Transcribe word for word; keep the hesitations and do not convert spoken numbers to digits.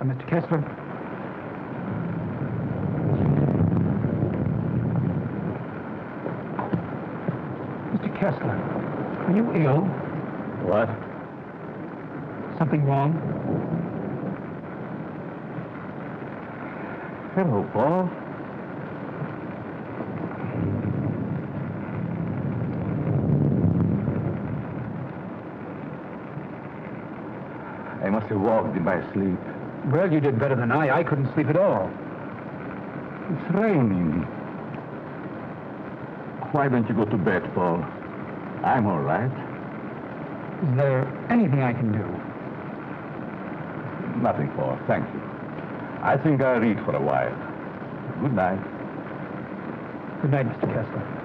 Uh, Mister Kessler? Mister Kessler, are you ill? What? Something wrong? Hello, Paul. I must have walked in my sleep. Well, you did better than I. I couldn't sleep at all. It's raining. Why don't you go to bed, Paul? I'm all right. Is there anything I can do? Nothing, Paul. Thank you. I think I'll read for a while. Good night. Good night, Mister Kessler.